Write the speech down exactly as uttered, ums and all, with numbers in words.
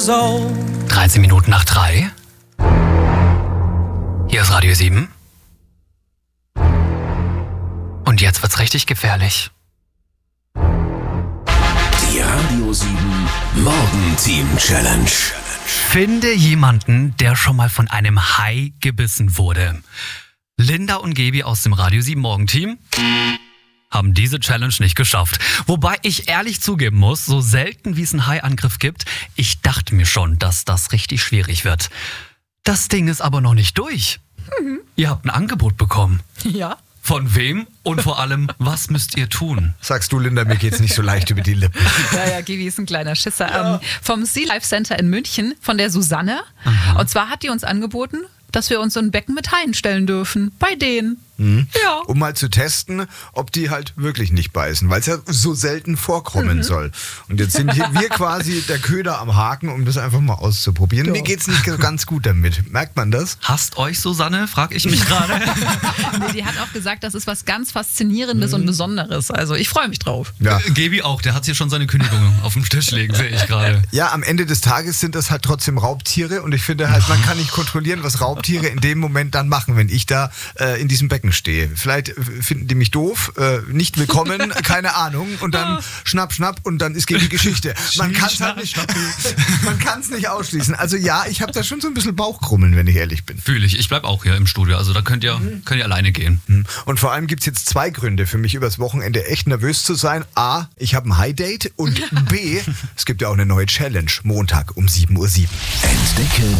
years old. dreizehn Minuten nach drei. Hier ist Radio sieben. Und jetzt wird's richtig gefährlich. Die Radio sieben Morgenteam Challenge. Finde jemanden, der schon mal von einem Hai gebissen wurde. Linda und Gebi aus dem Radio sieben Morgenteam haben diese Challenge nicht geschafft. Wobei ich ehrlich zugeben muss, so selten wie es einen Hai-Angriff gibt, ich dachte mir schon, dass das richtig schwierig wird. Das Ding ist aber noch nicht durch. Mhm. Ihr habt ein Angebot bekommen. Ja. Von wem und vor allem, was müsst ihr tun? Sagst du, Linda, mir geht's nicht so leicht über die Lippen. Ja, ja, Gebi ist ein kleiner Schisser. Ja. Ähm, vom Sea Life Center in München, von der Susanne. Aha. Und zwar hat die uns angeboten, dass wir uns so ein Becken mit Haien stellen dürfen. Bei denen. Mhm. Ja. Um mal zu testen, ob die halt wirklich nicht beißen, weil es ja so selten vorkommen mhm. soll. Und jetzt sind hier wir quasi der Köder am Haken, um das einfach mal auszuprobieren. Ja. Mir geht's nicht ganz gut damit. Merkt man das? Hasst euch Susanne, frag ich mich gerade. Nee, die hat auch gesagt, das ist was ganz Faszinierendes mhm. und Besonderes. Also ich freue mich drauf. Ja. Äh, Gebi auch, der hat hier schon seine Kündigung auf dem Tisch liegen, sehe ich gerade. Ja, am Ende des Tages sind das halt trotzdem Raubtiere und ich finde halt, man kann nicht kontrollieren, was Raubtiere in dem Moment dann machen, wenn ich da äh, in diesem Becken stehe. Vielleicht finden die mich doof, äh, nicht willkommen, keine Ahnung. Und dann schnapp, schnapp und dann ist gegen die Geschichte. Man kann es halt nicht, man kann es nicht ausschließen. Also ja, ich habe da schon so ein bisschen Bauchkrummeln, wenn ich ehrlich bin. Fühle ich. Ich bleib auch hier im Studio. Also da könnt ihr, mhm. könnt ihr alleine gehen. Und vor allem gibt es jetzt zwei Gründe für mich, übers Wochenende echt nervös zu sein. A, ich habe ein High-Date und B, es gibt ja auch eine neue Challenge. Montag um sieben Uhr sieben. Entdecke